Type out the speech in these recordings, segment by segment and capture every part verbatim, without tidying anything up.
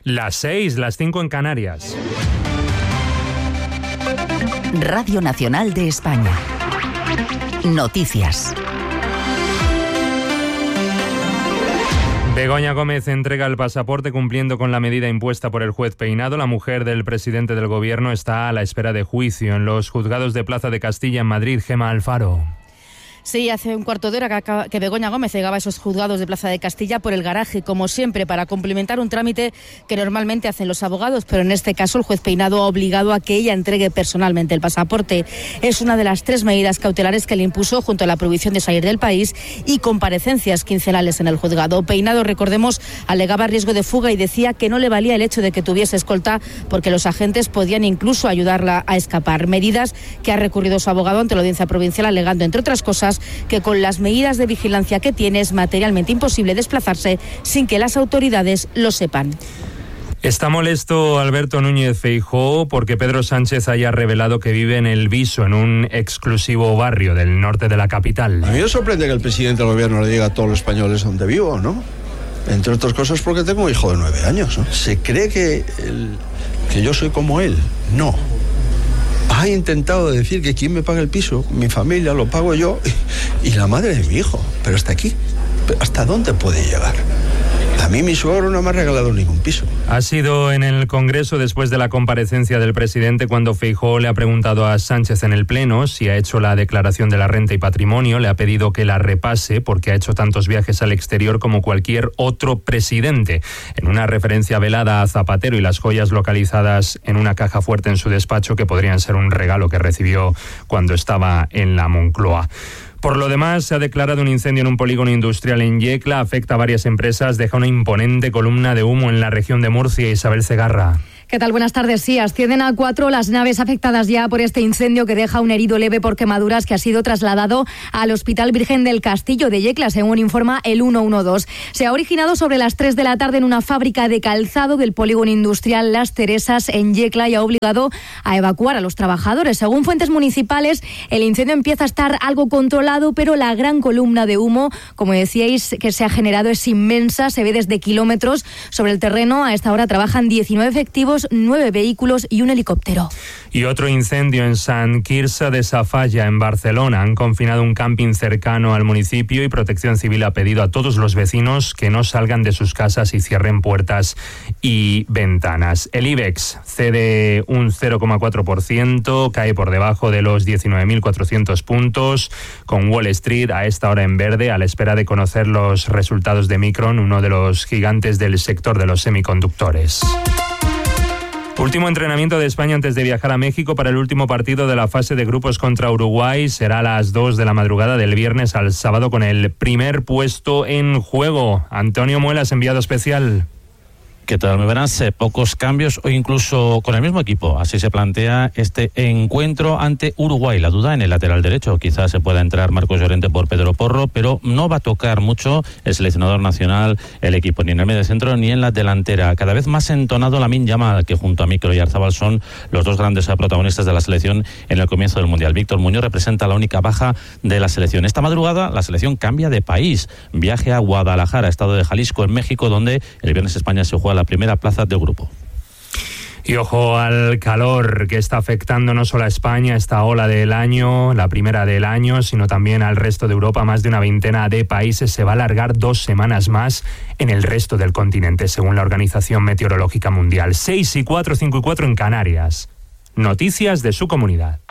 Las seis, las cinco en Canarias. Radio Nacional de España. Noticias. Begoña Gómez entrega el pasaporte cumpliendo con la medida impuesta por el juez Peinado. La mujer del presidente del gobierno está a la espera de juicio en los juzgados de Plaza de Castilla en Madrid. Gemma Alfaro. Sí, hace un cuarto de hora que Begoña Gómez llegaba a esos juzgados de Plaza de Castilla por el garaje, como siempre, para cumplimentar un trámite que normalmente hacen los abogados, pero en este caso el juez Peinado ha obligado a que ella entregue personalmente el pasaporte. Es una de las tres medidas cautelares que le impuso junto a la prohibición de salir del país y comparecencias quincenales en el juzgado. Peinado, recordemos, alegaba riesgo de fuga y decía que no le valía el hecho de que tuviese escolta porque los agentes podían incluso ayudarla a escapar. Medidas que ha recurrido su abogado ante la audiencia provincial, alegando, entre otras cosas, que con las medidas de vigilancia que tiene es materialmente imposible desplazarse sin que las autoridades lo sepan. Está molesto Alberto Núñez Feijóo porque Pedro Sánchez haya revelado que vive en El Viso, en un exclusivo barrio del norte de la capital. A mí me sorprende que el presidente del gobierno le diga a todos los españoles dónde vivo, ¿no? Entre otras cosas porque tengo un hijo de nueve años, ¿no? ¿Se cree que, el, que yo soy como él? No. Ha intentado decir que quien me paga el piso, mi familia, lo pago yo y, y la madre de mi hijo. Pero hasta aquí, ¿hasta dónde puede llegar? A mí mi suegro no me ha regalado ningún piso. Ha sido en el Congreso después de la comparecencia del presidente cuando Feijóo le ha preguntado a Sánchez en el Pleno si ha hecho la declaración de la renta y patrimonio. Le ha pedido que la repase porque ha hecho tantos viajes al exterior como cualquier otro presidente. En una referencia velada a Zapatero y las joyas localizadas en una caja fuerte en su despacho que podrían ser un regalo que recibió cuando estaba en la Moncloa. Por lo demás, se ha declarado un incendio en un polígono industrial en Yecla, afecta a varias empresas, deja una imponente columna de humo en la región de Murcia. Isabel Segarra. ¿Qué tal? Buenas tardes. Sí, ascienden a cuatro las naves afectadas ya por este incendio que deja un herido leve por quemaduras que ha sido trasladado al Hospital Virgen del Castillo de Yecla, según informa el ciento doce. Se ha originado sobre las tres de la tarde en una fábrica de calzado del polígono industrial Las Teresas en Yecla y ha obligado a evacuar a los trabajadores. Según fuentes municipales, el incendio empieza a estar algo controlado, pero la gran columna de humo, como decíais, que se ha generado es inmensa, se ve desde kilómetros. Sobre el terreno a esta hora trabajan diecinueve efectivos, nueve vehículos y un helicóptero. Y otro incendio en Sant Quirze de Safalla, en Barcelona. Han confinado un camping cercano al municipio y Protección Civil ha pedido a todos los vecinos que no salgan de sus casas y cierren puertas y ventanas. El IBEX cede un cero coma cuatro por ciento, cae por debajo de los diecinueve mil cuatrocientos puntos, con Wall Street a esta hora en verde, a la espera de conocer los resultados de Micron, uno de los gigantes del sector de los semiconductores. Último entrenamiento de España antes de viajar a México para el último partido de la fase de grupos contra Uruguay. Será a las dos de la madrugada del viernes al sábado con el primer puesto en juego. Antonio Muelas, enviado especial. ¿Qué tal? Me verás eh, pocos cambios o incluso con el mismo equipo. Así se plantea este encuentro ante Uruguay. La duda en el lateral derecho. Quizás se pueda entrar Marcos Llorente por Pedro Porro, pero no va a tocar mucho el seleccionador nacional, el equipo, ni en el medio centro ni en la delantera. Cada vez más entonado Lamine Yamal, que junto a Mikel Oyarzabal son los dos grandes protagonistas de la selección en el comienzo del Mundial. Víctor Muñoz representa la única baja de la selección. Esta madrugada la selección cambia de país. Viaje a Guadalajara, estado de Jalisco, en México, donde el viernes España se juega la primera plaza del grupo. Y ojo al calor que está afectando no solo a España, esta ola del año, la primera del año, sino también al resto de Europa. Más de una veintena de países. Se va a alargar dos semanas más en el resto del continente, según la Organización Meteorológica Mundial. seis y cuatro, cinco y cuatro en Canarias. Noticias de su comunidad.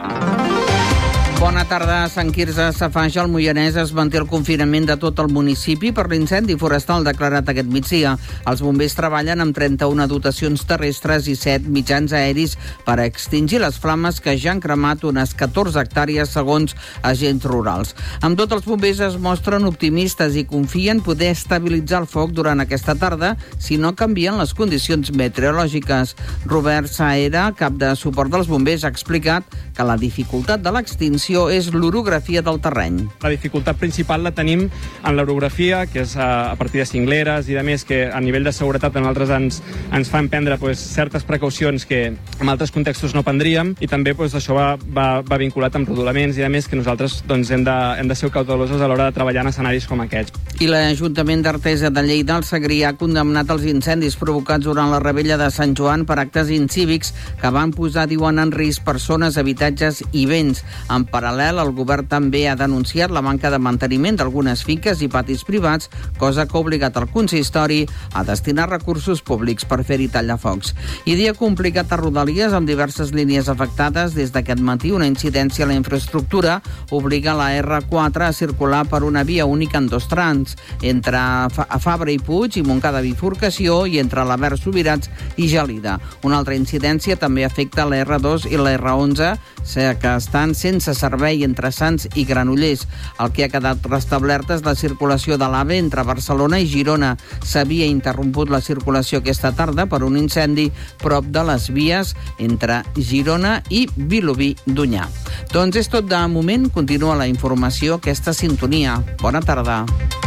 Bona tarda. A Sant Quirze Safaja, al Moianès, es manté el confinament de tot el municipi per l'incendi forestal declarat aquest migdia. Els bombers treballen amb trenta-una dotacions terrestres i set mitjans aeris per a extingir les flames que ja han cremat unes catorze hectàrees, segons agents rurals. Amb tot, els bombers es mostren optimistes i confien poder estabilitzar el foc durant aquesta tarda si no canvien les condicions meteorològiques. Robert Saera, cap de suport dels bombers, ha explicat que la dificultat de l'extinció és l'orografia del terreny. La dificultat principal la tenim en l'orografia, que és a partir de cingleres i de més, que a nivell de seguretat a nosaltres ens, ens fan prendre pues, certes precaucions que en altres contextos no prendríem, i també pues, això va, va, va vinculat amb rodolaments i de més, que nosaltres doncs, hem, de, hem de ser cautelosos a l'hora de treballar en escenaris com aquests. I l'Ajuntament d'Artesa de Lleida, al Segrià, ha condemnat els incendis provocats durant la rebella de Sant Joan per actes incívics que van posar, diuen, en risc persones, habitatges i béns. En paral·lel, el govern també ha denunciat la manca de manteniment d'algunes finques i patis privats, cosa que ha obligat el consistori a destinar recursos públics per fer-hi tallafocs. I dia complicat a Rodalies, amb diverses línies afectades. Des d'aquest matí, una incidència a la infraestructura obliga la erre quatre a circular per una via única en dos trams, entre Fabra i Puig i Montcada Bifurcació, i entre l'Avert Subirats i Gelida. Una altra incidència també afecta la erre dos i la erre onze, que estan sense servei entre Sants i Granollers. El que ha quedat restablert és la circulació de l'AVE entre Barcelona i Girona. S'havia interromput la circulació aquesta tarda per un incendi prop de les vies entre Girona i Vilobí d'Onyar. Doncs és tot de moment. Continua la informació, aquesta sintonia. Bona tarda.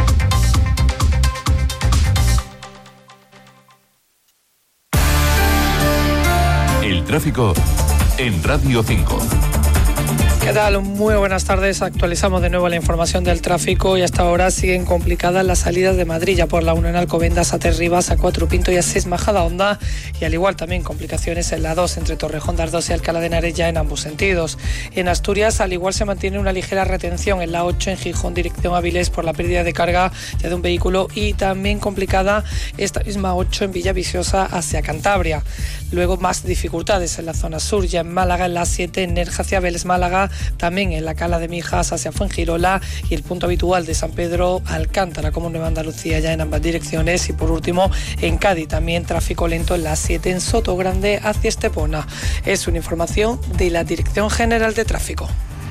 El tráfico en Radio cinco. ¿Qué tal? Muy buenas tardes. Actualizamos de nuevo la información del tráfico y hasta ahora siguen complicadas las salidas de Madrid, ya por la uno en Alcobendas, a Tres Rivas, a Cuatro Pinto y a Seis Majadahonda, y al igual también complicaciones en la dos entre Torrejón de Ardoz y Alcalá de Henares, ya en ambos sentidos. En Asturias al igual se mantiene una ligera retención en la ocho en Gijón dirección Avilés por la pérdida de carga ya de un vehículo, y también complicada esta misma ocho en Villaviciosa hacia Cantabria. Luego más dificultades en la zona sur, ya en Málaga en la siete en Nerja hacia Vélez Málaga, también en la Cala de Mijas hacia Fuengirola, y el punto habitual de San Pedro Alcántara como Nueva Andalucía, ya en ambas direcciones. Y por último en Cádiz también tráfico lento en la siete en Sotogrande hacia Estepona. Es una información de la Dirección General de Tráfico.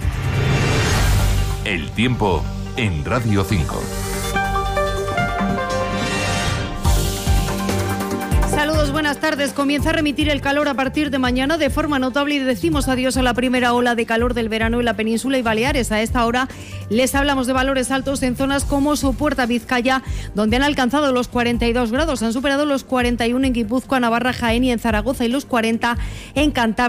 El tiempo en Radio cinco. Saludos, buenas tardes. Comienza a remitir el calor a partir de mañana de forma notable y decimos adiós a la primera ola de calor del verano en la península y Baleares. A esta hora les hablamos de valores altos en zonas como Sopuerta, Vizcaya, donde han alcanzado los cuarenta y dos grados. Han superado los cuarenta y uno en Guipúzcoa, Navarra, Jaén y en Zaragoza, y los cuarenta en Cantabria.